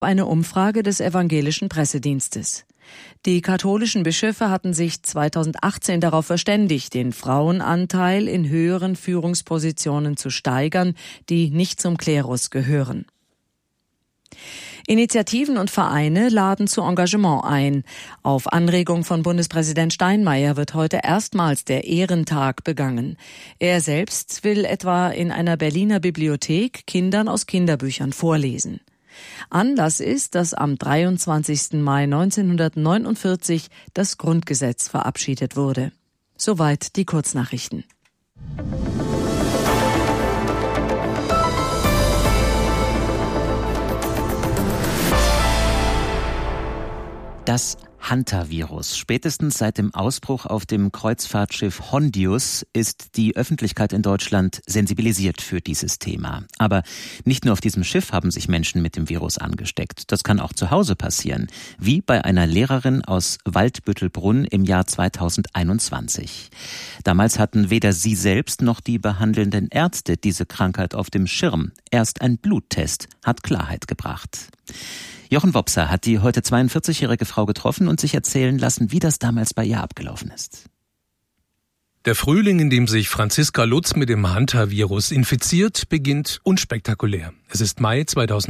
Eine Umfrage des evangelischen Pressedienstes. Die katholischen Bischöfe hatten sich 2018 darauf verständigt, den Frauenanteil in höheren Führungspositionen zu steigern, die nicht zum Klerus gehören. Initiativen und Vereine laden zu Engagement ein. Auf Anregung von Bundespräsident Steinmeier wird heute erstmals der Ehrentag begangen. Er selbst will etwa in einer Berliner Bibliothek Kindern aus Kinderbüchern vorlesen. Anlass ist, dass am 23. Mai 1949 das Grundgesetz verabschiedet wurde. Soweit die Kurznachrichten. Das Hantavirus. Spätestens seit dem Ausbruch auf dem Kreuzfahrtschiff Hondius ist die Öffentlichkeit in Deutschland sensibilisiert für dieses Thema. Aber nicht nur auf diesem Schiff haben sich Menschen mit dem Virus angesteckt. Das kann auch zu Hause passieren, wie bei einer Lehrerin aus Waldbüttelbrunn im Jahr 2021. Damals hatten weder sie selbst noch die behandelnden Ärzte diese Krankheit auf dem Schirm. Erst ein Bluttest hat Klarheit gebracht. Jochen Wopser hat die heute 42-jährige Frau getroffen und sich erzählen lassen, wie das damals bei ihr abgelaufen ist. Der Frühling, in dem sich Franziska Lutz mit dem Hantavirus infiziert, beginnt unspektakulär. Es ist Mai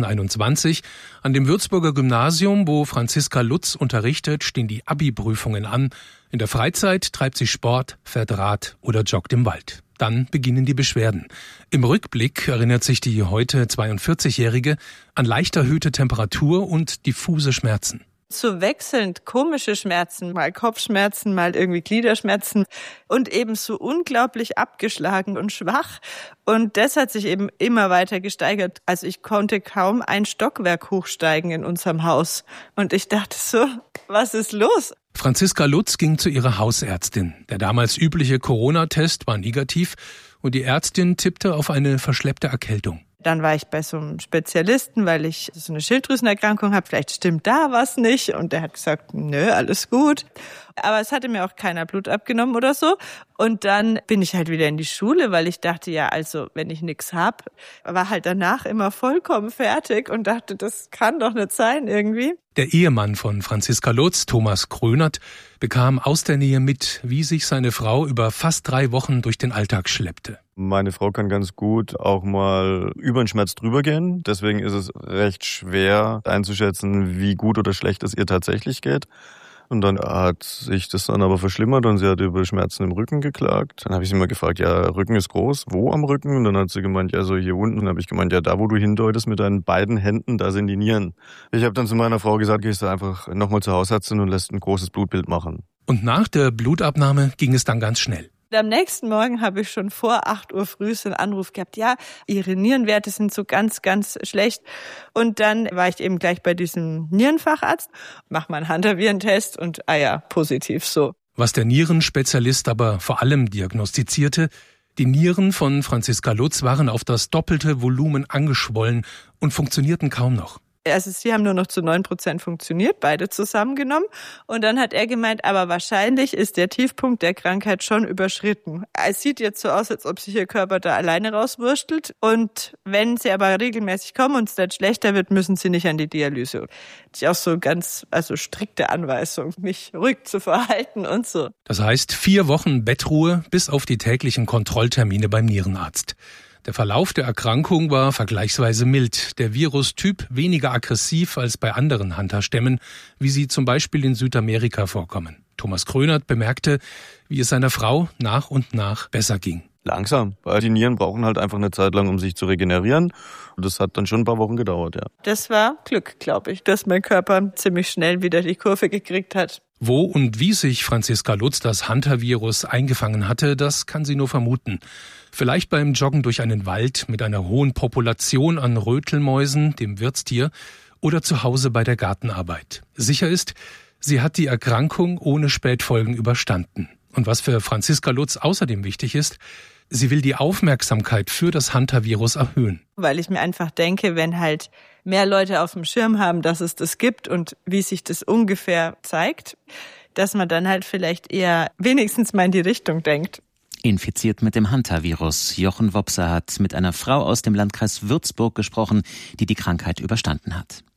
2021. An dem Würzburger Gymnasium, wo Franziska Lutz unterrichtet, stehen die Abi-Prüfungen an. In der Freizeit treibt sie Sport, fährt Rad oder joggt im Wald. Dann beginnen die Beschwerden. Im Rückblick erinnert sich die heute 42-Jährige an leicht erhöhte Temperatur und diffuse Schmerzen. So wechselnd komische Schmerzen, mal Kopfschmerzen, mal irgendwie Gliederschmerzen und eben so unglaublich abgeschlagen und schwach. Und das hat sich eben immer weiter gesteigert. Also ich konnte kaum ein Stockwerk hochsteigen in unserem Haus. Und ich dachte so, was ist los? Franziska Lutz ging zu ihrer Hausärztin. Der damals übliche Corona-Test war negativ und die Ärztin tippte auf eine verschleppte Erkältung. Dann war ich bei so einem Spezialisten, weil ich so eine Schilddrüsenerkrankung habe. Vielleicht stimmt da was nicht. Und der hat gesagt, nö, alles gut. Aber es hatte mir auch keiner Blut abgenommen oder so. Und dann bin ich halt wieder in die Schule, weil ich dachte, ja, also wenn ich nichts hab, war halt danach immer vollkommen fertig und dachte, das kann doch nicht sein irgendwie. Der Ehemann von Franziska Lutz, Thomas Krönert, bekam aus der Nähe mit, wie sich seine Frau über fast 3 Wochen durch den Alltag schleppte. Meine Frau kann ganz gut auch mal über den Schmerz drüber gehen. Deswegen ist es recht schwer einzuschätzen, wie gut oder schlecht es ihr tatsächlich geht. Und dann hat sich das dann aber verschlimmert und sie hat über Schmerzen im Rücken geklagt. Dann habe ich sie mal gefragt, ja, Rücken ist groß, wo am Rücken? Und dann hat sie gemeint, ja, so hier unten. Und dann habe ich gemeint, ja, da wo du hindeutest mit deinen beiden Händen, da sind die Nieren. Ich habe dann zu meiner Frau gesagt, gehst du einfach nochmal zur Hausärztin und lässt ein großes Blutbild machen. Und nach der Blutabnahme ging es dann ganz schnell. Am nächsten Morgen habe ich schon vor 8 Uhr früh einen Anruf gehabt, ja, ihre Nierenwerte sind so ganz, ganz schlecht. Und dann war ich eben gleich bei diesem Nierenfacharzt, mach mal einen Hantavirentest und positiv so. Was der Nierenspezialist aber vor allem diagnostizierte, die Nieren von Franziska Lutz waren auf das doppelte Volumen angeschwollen und funktionierten kaum noch. Also sie haben nur noch zu 9% funktioniert, beide zusammengenommen. Und dann hat er gemeint, aber wahrscheinlich ist der Tiefpunkt der Krankheit schon überschritten. Es sieht jetzt so aus, als ob sich ihr Körper da alleine rauswurstelt. Und wenn sie aber regelmäßig kommen und es dann schlechter wird, müssen sie nicht an die Dialyse. Das ist auch so ganz, strikte Anweisung, mich ruhig zu verhalten und so. Das heißt 4 Wochen Bettruhe bis auf die täglichen Kontrolltermine beim Nierenarzt. Der Verlauf der Erkrankung war vergleichsweise mild, der Virustyp weniger aggressiv als bei anderen Hantastämmen, wie sie zum Beispiel in Südamerika vorkommen. Thomas Krönert bemerkte, wie es seiner Frau nach und nach besser ging. Langsam, weil die Nieren brauchen halt einfach eine Zeit lang, um sich zu regenerieren. Und das hat dann schon ein paar Wochen gedauert, ja. Das war Glück, glaube ich, dass mein Körper ziemlich schnell wieder die Kurve gekriegt hat. Wo und wie sich Franziska Lutz das Hantavirus eingefangen hatte, das kann sie nur vermuten. Vielleicht beim Joggen durch einen Wald mit einer hohen Population an Rötelmäusen, dem Wirtstier, oder zu Hause bei der Gartenarbeit. Sicher ist, sie hat die Erkrankung ohne Spätfolgen überstanden. Und was für Franziska Lutz außerdem wichtig ist, sie will die Aufmerksamkeit für das Hantavirus erhöhen. Weil ich mir einfach denke, wenn halt mehr Leute auf dem Schirm haben, dass es das gibt und wie sich das ungefähr zeigt, dass man dann halt vielleicht eher wenigstens mal in die Richtung denkt. Infiziert mit dem Hantavirus. Jochen Wopser hat mit einer Frau aus dem Landkreis Würzburg gesprochen, die die Krankheit überstanden hat.